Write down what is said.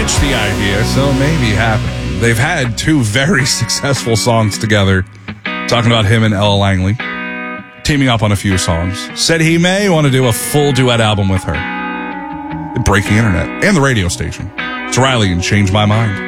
broached the idea, so maybe happening. They've had two very successful songs together, talking about him and Ella Langley, teaming up on a few songs. Said he may want to do a full duet album with her. It'd break the internet and the radio station. It's Riley and Change My Mind.